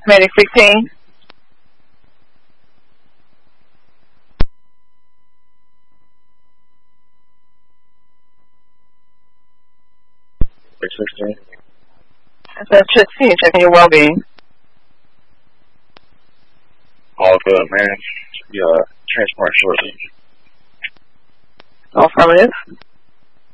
Medic 16. 16. That's 16, checking your well-being. All good, man. Yeah, transport shortly. Affirmative.